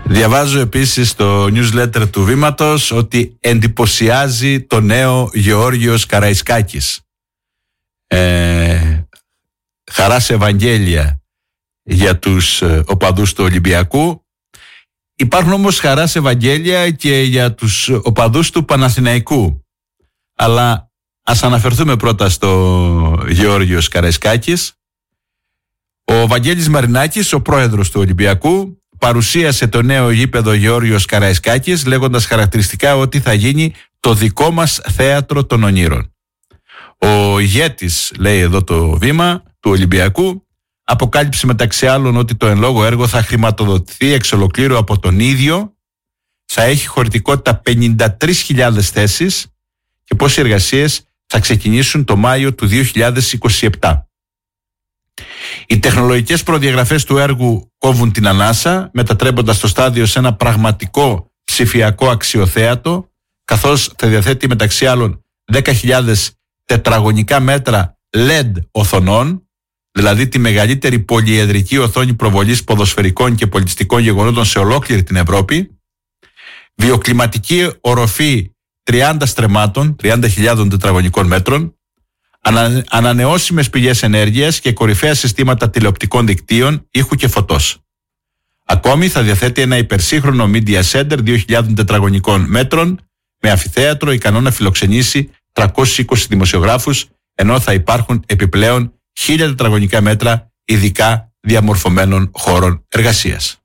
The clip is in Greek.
Διαβάζω επίσης στο newsletter του Βήματος ότι εντυπωσιάζει το νέο Γεώργιος Καραϊσκάκης. Χαρά σε Ευαγγέλια για τους οπαδούς του Ολυμπιακού. Υπάρχουν όμως χαρά σε Ευαγγέλια και για τους οπαδούς του Παναθηναϊκού. Αλλά ας αναφερθούμε πρώτα στο Γεώργιος Καραϊσκάκης. Ο Βαγγέλης Μαρινάκης, ο πρόεδρος του Ολυμπιακού, παρουσίασε το νέο γήπεδο Γεώργιος Καραϊσκάκης λέγοντας χαρακτηριστικά ότι θα γίνει το δικό μας θέατρο των ονείρων. Ο ηγέτης, λέει εδώ το Βήμα, του Ολυμπιακού, αποκάλυψε μεταξύ άλλων ότι το εν λόγω έργο θα χρηματοδοτηθεί εξ ολοκλήρου από τον ίδιο, θα έχει χωρητικότητα 53.000 θέσεις και πως οι εργασίες θα ξεκινήσουν το Μάιο του 2027. Οι τεχνολογικές προδιαγραφές του έργου κόβουν την ανάσα, μετατρέποντας το στάδιο σε ένα πραγματικό ψηφιακό αξιοθέατο, καθώς θα διαθέτει μεταξύ άλλων 10.000 τετραγωνικά μέτρα LED οθονών, δηλαδή τη μεγαλύτερη πολυεδρική οθόνη προβολής ποδοσφαιρικών και πολιτιστικών γεγονότων σε ολόκληρη την Ευρώπη, βιοκλιματική οροφή 30 στρεμμάτων, 30.000 τετραγωνικών μέτρων, ανανεώσιμες πηγές ενέργειας και κορυφαία συστήματα τηλεοπτικών δικτύων, ήχου και φωτός. Ακόμη θα διαθέτει ένα υπερσύγχρονο Media Center 2.000 τετραγωνικών μέτρων με αμφιθέατρο ικανό να φιλοξενήσει 320 δημοσιογράφους, ενώ θα υπάρχουν επιπλέον 1.000 τετραγωνικά μέτρα ειδικά διαμορφωμένων χώρων εργασίας.